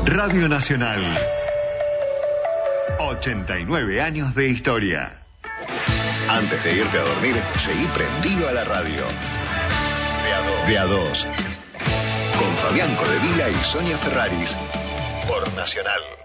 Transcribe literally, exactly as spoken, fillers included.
Radio Nacional. ochenta y nueve años de historia. Antes de irte a dormir, seguí prendido a la radio. De a dos. Con Fabián Codevila y Sonia Ferraris. Por Nacional.